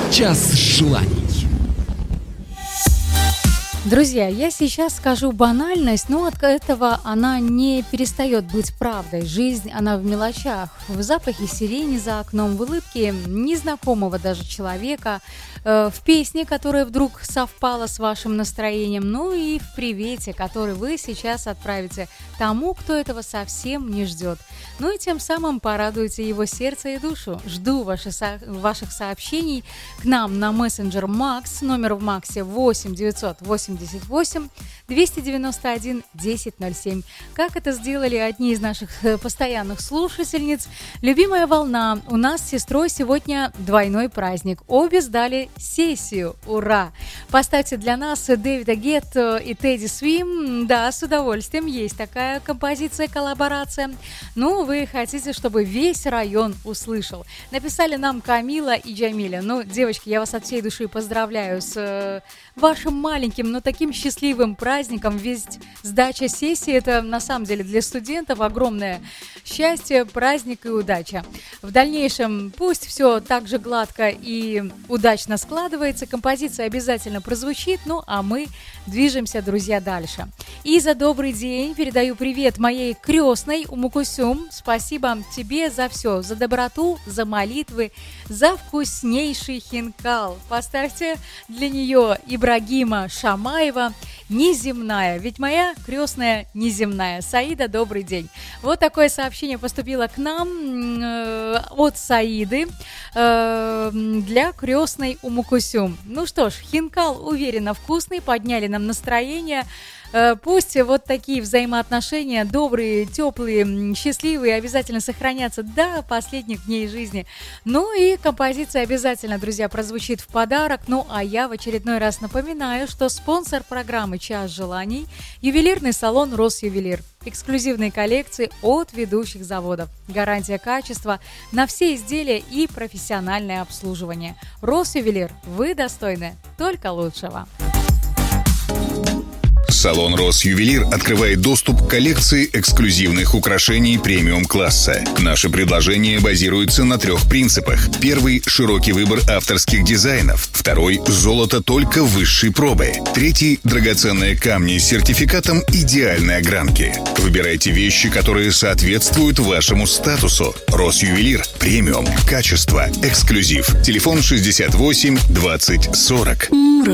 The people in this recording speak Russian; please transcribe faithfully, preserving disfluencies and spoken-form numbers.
Час желаний. Друзья, я сейчас скажу банальность, но от этого она не перестает быть правдой. Жизнь, она в мелочах, в запахе сирени за окном, в улыбке незнакомого даже человека, э, в песне, которая вдруг совпала с вашим настроением, ну и в привете, который вы сейчас отправите тому, кто этого совсем не ждет. Ну и тем самым порадуете его сердце и душу. Жду ваши со- ваших сообщений к нам на мессенджер Макс, номер в Максе восемь девятьсот восемьдесят восемь двести девяносто один десять ноль семь. Как это сделали одни из наших постоянных слушательниц. Любимая волна, у нас с сестрой сегодня двойной праздник. Обе сдали сессию. Ура! Поставьте для нас Дэвида Гетто и Тедди Свим. Да, с удовольствием, есть такая композиция, коллаборация. Ну, вы хотите, чтобы весь район услышал. Написали нам Камила и Джамиля. Ну, девочки, я вас от всей души поздравляю с э, вашим маленьким, но таким счастливым праздником. Ведь сдача сессии — это на самом деле для студентов огромное счастье, праздник и удача. В дальнейшем пусть все так же гладко и удачно складывается. Композиция обязательно прозвучит, ну а мы движемся, друзья, дальше. И за добрый день передаю привет моей крестной Умукусюм. Спасибо тебе за все, за доброту, за молитвы, за вкуснейший хинкал. Поставьте для нее Ибрагима Шамаева «Неземная». Ведь моя крестная неземная. Саида, добрый день. Вот такое сообщение поступило к нам э, от Саиды э, для крестной Умукусюм. Ну что ж, хинкал уверенно вкусный, подняли нам настроение. Пусть вот такие взаимоотношения добрые, теплые, счастливые обязательно сохранятся до последних дней жизни. Ну и композиция обязательно, друзья, прозвучит в подарок. Ну а я в очередной раз напоминаю, что спонсор программы «Час желаний» – ювелирный салон «Росювелир». Эксклюзивные коллекции от ведущих заводов. Гарантия качества на все изделия и профессиональное обслуживание. «Росювелир», вы достойны только лучшего. Салон «Росювелир» открывает доступ к коллекции эксклюзивных украшений премиум-класса. Наши предложения базируются на трех принципах. Первый – широкий выбор авторских дизайнов. Второй – золото только высшей пробы. Третий – драгоценные камни с сертификатом идеальной огранки. Выбирайте вещи, которые соответствуют вашему статусу. «Росювелир» – премиум, качество, эксклюзив. Телефон шестьдесят восемь двадцать сорок.